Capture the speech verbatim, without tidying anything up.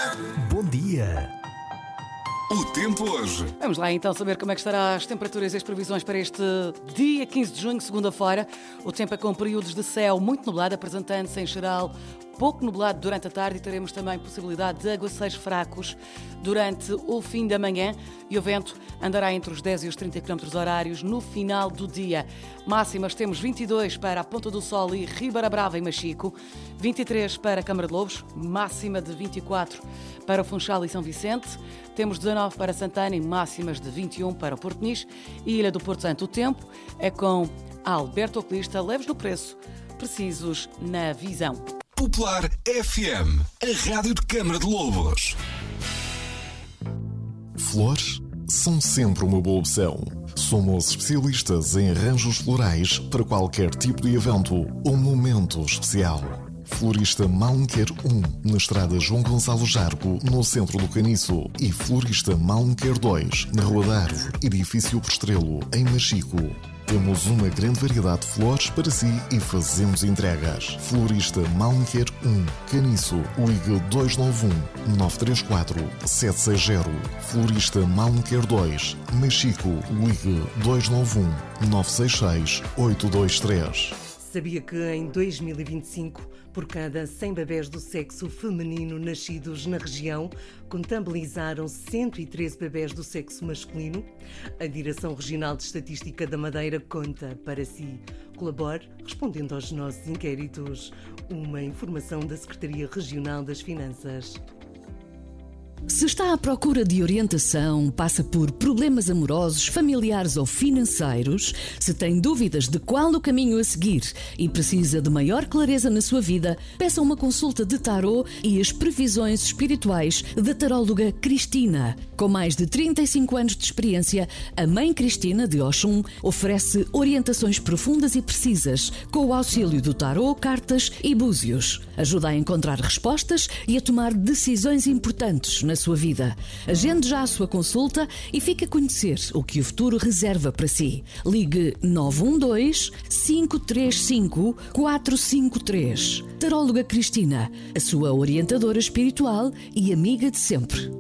Bom dia! O tempo hoje. Vamos lá então saber como é que estarão as temperaturas e as previsões para este dia quinze de junho, segunda-feira. O tempo é com períodos de céu muito nublado, apresentando-se em geral pouco nublado durante a tarde, e teremos também possibilidade de aguaceiros fracos durante o fim da manhã, e o vento andará entre os dez e os trinta quilómetros horários no final do dia. Máximas temos vinte e dois para a Ponta do Sol e Ribeira Brava e Machico, vinte e três para a Câmara de Lobos, máxima de vinte e quatro para o Funchal e São Vicente, temos dezanove para Santana e máximas de vinte e um para o Porto Nice e Ilha do Porto Santo. O tempo é com Alberto Oculista, leves no preço, precisos na visão. Popular F M, a rádio de Câmara de Lobos. Flores são sempre uma boa opção. Somos especialistas em arranjos florais para qualquer tipo de evento ou momento especial. Florista Malmequer um, na estrada João Gonçalo Jargo, no centro do Caniço. E Florista Malmequer dois, na Rua da Árvore, edifício Postrelo, em Machico. Temos uma grande variedade de flores para si e fazemos entregas. Florista Malmequer um, Caniço, ligue dois nove um, nove três quatro, sete seis zero. Florista Malmequer dois, Machico, ligue dois nove um, nove seis seis, oito dois três. Sabia que em dois mil e vinte e cinco, por cada cem bebés do sexo feminino nascidos na região, contabilizaram cento e treze bebés do sexo masculino? A Direção Regional de Estatística da Madeira conta para si. Colabore respondendo aos nossos inquéritos. Uma informação da Secretaria Regional das Finanças. Se está à procura de orientação, passa por problemas amorosos, familiares ou financeiros, se tem dúvidas de qual o caminho a seguir e precisa de maior clareza na sua vida, peça uma consulta de tarô e as previsões espirituais da taróloga Cristina. Com mais de trinta e cinco anos de experiência, a Mãe Cristina de Oxum oferece orientações profundas e precisas com o auxílio do tarô, cartas e búzios. Ajuda a encontrar respostas e a tomar decisões importantes na sua vida. Agende já a sua consulta e fique a conhecer o que o futuro reserva para si. Ligue nove um dois, cinco três cinco, quatro cinco três. Taróloga Cristina, a sua orientadora espiritual e amiga de sempre.